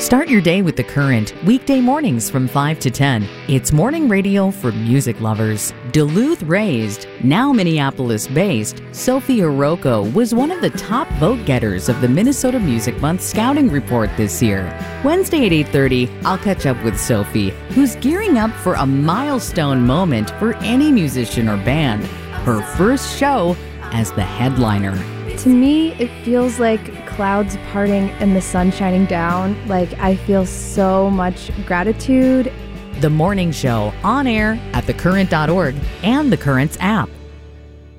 Start your day with The Current, weekday mornings from 5 to 10. It's morning radio for music lovers. Duluth-raised, now Minneapolis-based, Sophie Rocco was one of the top vote-getters of the Minnesota Music Month Scouting Report this year. Wednesday at 8:30, I'll catch up with Sophie, who's gearing up for a milestone moment for any musician or band. Her first show as the headliner. To me, it feels like clouds parting and the sun shining down. Like, I feel so much gratitude. The Morning Show, on air at thecurrent.org and The Current's app.